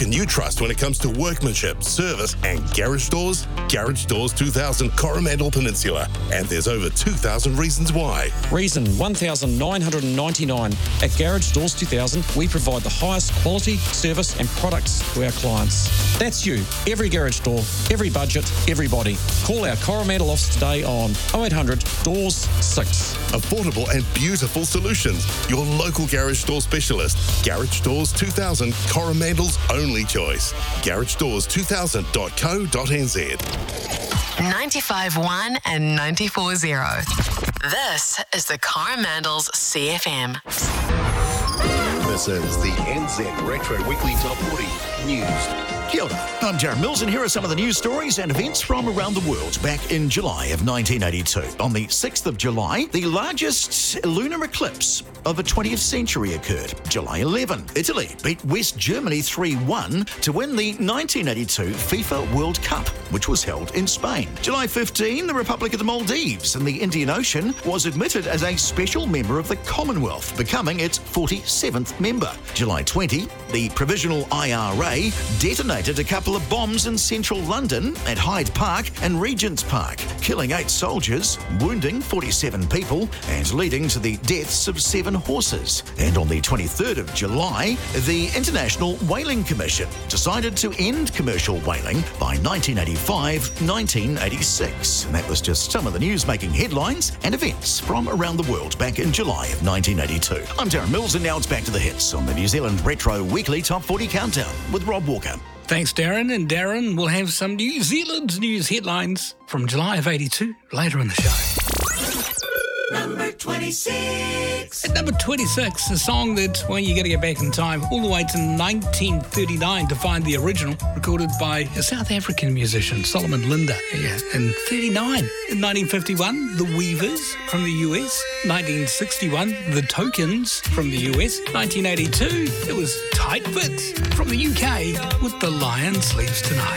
can you trust when it comes to workmanship, service and garage doors? Garage Doors 2000 Coromandel Peninsula. And there's over 2,000 reasons why. Reason 1,999. At Garage Doors 2000, we provide the highest quality, service and products to our clients. That's you. Every garage door, every budget, everybody. Call our Coromandel office today on 0800 Doors 6. Affordable and beautiful solutions. Your local garage door specialist. Garage Doors 2000, Coromandel's only choice. GarageDoors2000.co.nz. 95.1 and 94.0. This is the Coromandel's CFM. This is the NZ Retro Weekly Top 40 News. Kia ora. I'm Darren Mills, and here are some of the news stories and events from around the world. Back in July of 1982, on the 6th of July, the largest lunar eclipse of the 20th century occurred. July 11, Italy beat West Germany 3-1 to win the 1982 FIFA World Cup, which was held in Spain. July 15, the Republic of the Maldives in the Indian Ocean was admitted as a special member of the Commonwealth, becoming its 47th member. July 20, the Provisional IRA detonated a couple of bombs in central London at Hyde Park and Regent's Park, killing 8 soldiers, wounding 47 people, and leading to the deaths of 7 horses. And on the 23rd of July, the International Whaling Commission decided to end commercial whaling by 1985-1986. And that was just some of the news making headlines and events from around the world back in July of 1982. I'm Darren Mills, and now it's back to the hits on the New Zealand Retro Weekly Top 40 Countdown with Rob Walker. Thanks, Darren. And Darren will have some New Zealand news headlines from July of 82 later in the show. Number 26. At number 26, a song that, well, you got to go back in time all the way to 1939 to find the original, recorded by a South African musician, Solomon Linda, in 39. In 1951, The Weavers from the US. 1961, The Tokens from the US. 1982, it was Tight Fit from the UK with The Lion Sleeps Tonight.